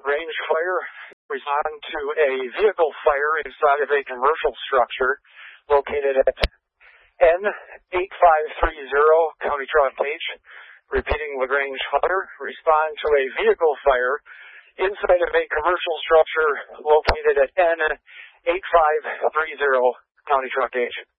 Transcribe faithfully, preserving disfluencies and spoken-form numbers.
LaGrange Fire, respond to a vehicle fire inside of a commercial structure located at N eight five three zero, County Truck H. Repeating, LaGrange Fire, respond to a vehicle fire inside of a commercial structure located at N eight five three zero, County Truck H.